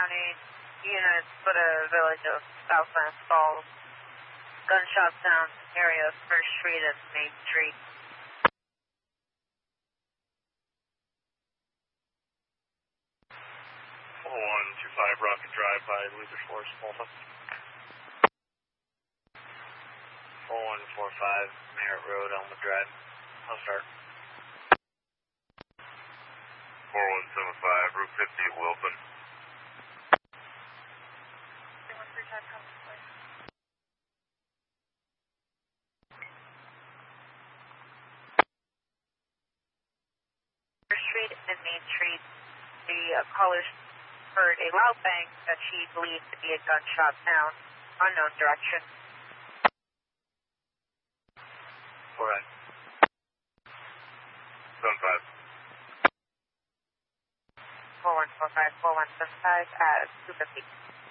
units for the village of Southland Falls. Gunshot sound area of 1st Street and Main Street. 4125 Rocket Drive by Luther Forest, Malta. 4145 Merritt Road, Elmwood Drive. I'll start. 4175 Route 50 Wilson. Street and Main Street, the caller heard a loud bang that she believed to be a gunshot sound, unknown direction. 75. 4145, 4175 at 250.